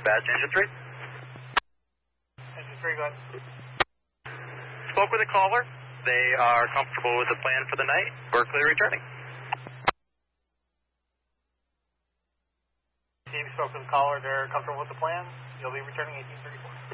dispatch, Engine 3. Engine 3, go ahead. Spoke with a caller. They are comfortable with the plan for the night. We're clear returning. Team spoke with the caller. They're comfortable with the plan. You'll be returning 1834.